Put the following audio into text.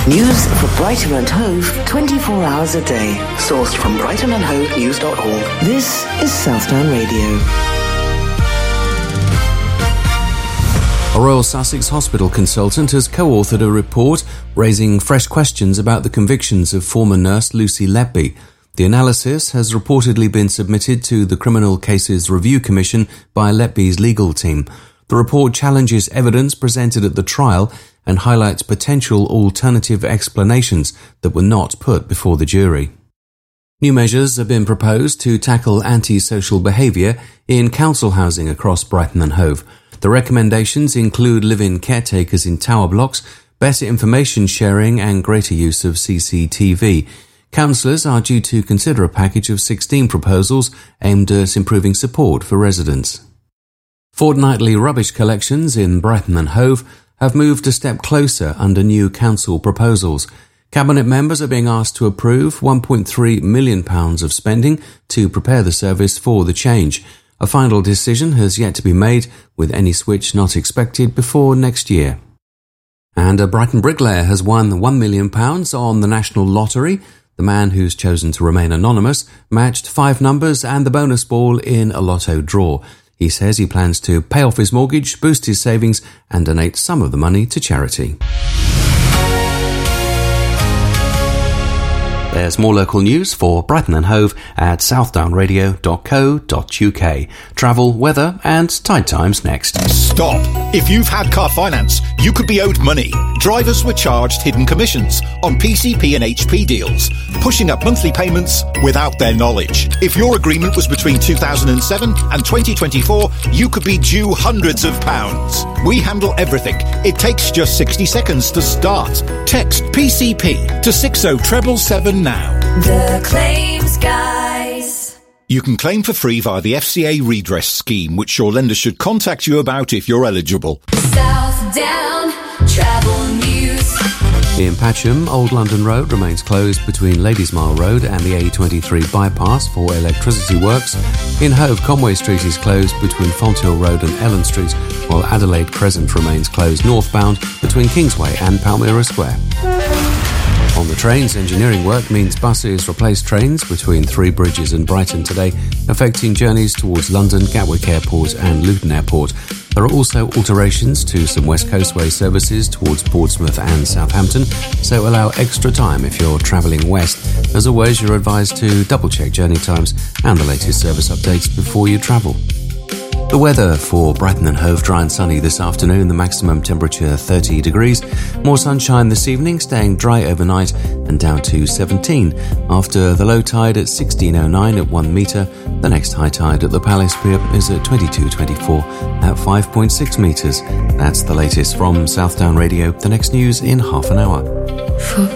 News for Brighton and Hove 24 hours a day. Sourced from brightonandhovenews.org. This is Southdown Radio. A Royal Sussex Hospital consultant has co-authored a report raising fresh questions about the convictions of former nurse Lucy Letby. The analysis has reportedly been submitted to the Criminal Cases Review Commission by Letby's legal team. The report challenges evidence presented at the trial and highlights potential alternative explanations that were not put before the jury. New measures have been proposed to tackle antisocial behaviour in council housing across Brighton and Hove. The recommendations include live-in caretakers in tower blocks, better information sharing and greater use of CCTV. Councillors are due to consider a package of 16 proposals aimed at improving support for residents. Fortnightly rubbish collections in Brighton and Hove have moved a step closer under new council proposals. Cabinet members are being asked to approve £1.3 million of spending to prepare the service for the change. A final decision has yet to be made, with any switch not expected before next year. And a Brighton bricklayer has won £1 million on the National Lottery. The man, who's chosen to remain anonymous, matched 5 numbers and the bonus ball in a lotto draw. He says he plans to pay off his mortgage, boost his savings and donate some of the money to charity. There's more local news for Brighton and Hove at southdownradio.co.uk. Travel, weather and tide times next. Stop! If you've had car finance, you could be owed money. Drivers were charged hidden commissions on PCP and HP deals, pushing up monthly payments without their knowledge. If your agreement was between 2007 and 2024, you could be due hundreds of pounds. We handle everything. It takes just 60 seconds to start. Text PCP to 60777 now. The Claims Guys. You can claim for free via the FCA redress scheme, which your lender should contact you about if you're eligible. Southdown Travel News. In Patcham, Old London Road remains closed between Ladysmile Road and the A23 bypass for electricity works. In Hove, Conway Street is closed between Fonthill Road and Ellen Street, while Adelaide Crescent remains closed northbound between Kingsway and Palmyra Square. On the trains, engineering work means buses replace trains between Three Bridges and Brighton today, affecting journeys towards London, Gatwick Airport and Luton Airport. There are also alterations to some West Coastway services towards Portsmouth and Southampton, so allow extra time if you're travelling west. As always, you're advised to double-check journey times and the latest service updates before you travel. The weather for Brighton and Hove: dry and sunny this afternoon, the maximum temperature 30 degrees. More sunshine this evening, staying dry overnight and down to 17. After the low tide at 16:09 at 1 metre, the next high tide at the Palace Pier is at 22:24 at 5.6 metres. That's the latest from Southdown Radio. The next news in half an hour.